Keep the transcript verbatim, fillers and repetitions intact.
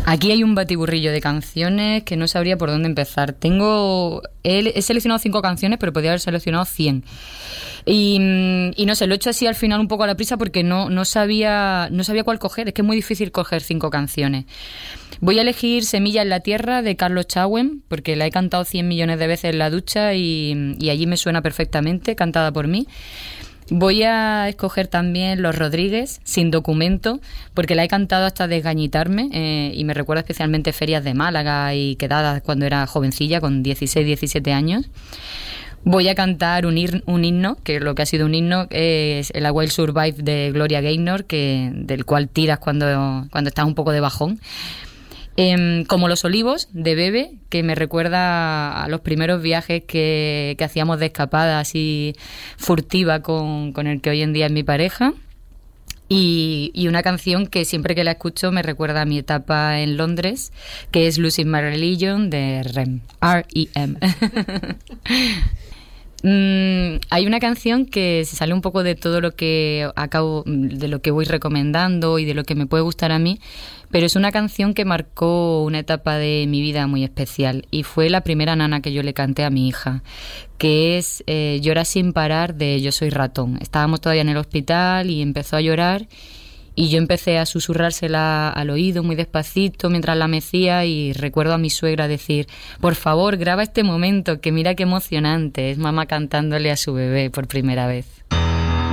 Aquí hay un batiburrillo de canciones que no sabría por dónde empezar. Tengo he, he seleccionado cinco canciones, pero podría haber seleccionado cien. Y, y no sé, lo he hecho así al final un poco a la prisa porque no, no sabía no sabía cuál coger. Es que es muy difícil coger cinco canciones. Voy a elegir Semilla en la Tierra de Carlos Chauen, porque la he cantado cien millones de veces en la ducha y, y allí me suena perfectamente, cantada por mí. Voy a escoger también Los Rodríguez, Sin Documento, porque la he cantado hasta desgañitarme eh, y me recuerda especialmente ferias de Málaga y quedadas cuando era jovencilla, con dieciséis, diecisiete años. Voy a cantar un, ir, un himno, que lo que ha sido un himno es el I Will Survive de Gloria Gaynor, que, del cual tiras cuando, cuando estás un poco de bajón. Eh, como Los Olivos, de Bebe, que me recuerda a los primeros viajes que, que hacíamos de escapada así furtiva con, con el que hoy en día es mi pareja. Y, y una canción que siempre que la escucho me recuerda a mi etapa en Londres, que es Losing My Religion de R E M. R E M Mm, hay una canción que se sale un poco de todo lo que acabo, de lo que voy recomendando y de lo que me puede gustar a mí, pero es una canción que marcó una etapa de mi vida muy especial y fue la primera nana que yo le canté a mi hija, que es eh, Llora sin parar de Yo soy ratón. Estábamos todavía en el hospital y empezó a llorar y yo empecé a susurrársela al oído muy despacito mientras la mecía y recuerdo a mi suegra decir: por favor, graba este momento, que mira qué emocionante, es mamá cantándole a su bebé por primera vez.